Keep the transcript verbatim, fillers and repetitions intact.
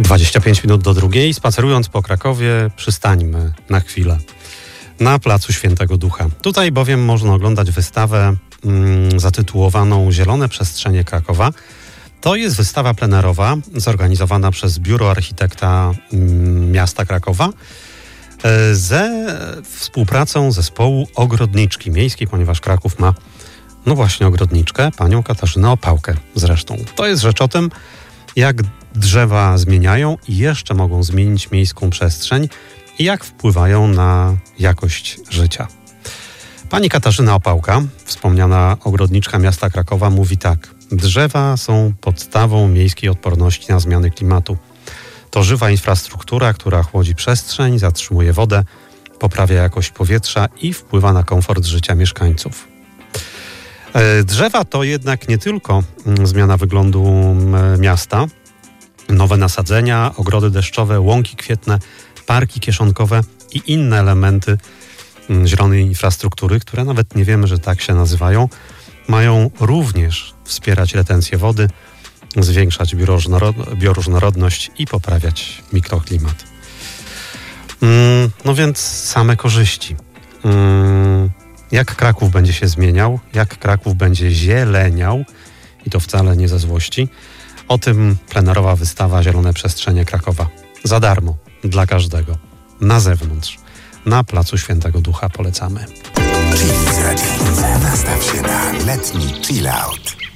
dwadzieścia pięć minut do drugiej. Spacerując po Krakowie, przystańmy na chwilę na Placu Świętego Ducha. Tutaj bowiem można oglądać wystawę mm, zatytułowaną Zielone przestrzenie Krakowa. To jest wystawa plenerowa zorganizowana przez Biuro Architekta mm, Miasta Krakowa e, ze współpracą zespołu Ogrodniczki Miejskiej, ponieważ Kraków ma no właśnie ogrodniczkę, panią Katarzynę Opałkę zresztą. To jest rzecz o tym, jak drzewa zmieniają i jeszcze mogą zmienić miejską przestrzeń i jak wpływają na jakość życia. Pani Katarzyna Opałka, wspomniana ogrodniczka miasta Krakowa, mówi tak: drzewa są podstawą miejskiej odporności na zmiany klimatu. To żywa infrastruktura, która chłodzi przestrzeń, zatrzymuje wodę, poprawia jakość powietrza i wpływa na komfort życia mieszkańców. Drzewa to jednak nie tylko zmiana wyglądu miasta. Nowe nasadzenia, ogrody deszczowe, łąki kwietne, parki kieszonkowe i inne elementy zielonej infrastruktury, które nawet nie wiemy, że tak się nazywają, mają również wspierać retencję wody, zwiększać bioróżnorodność i poprawiać mikroklimat. No więc same korzyści. Jak Kraków będzie się zmieniał, jak Kraków będzie zieleniał, i to wcale nie ze złości, o tym plenerowa wystawa Zielone Przestrzenie Krakowa. Za darmo, dla każdego, na zewnątrz, na Placu Świętego Ducha polecamy. Chili z Radzienic. Nastaw się na letni chill out.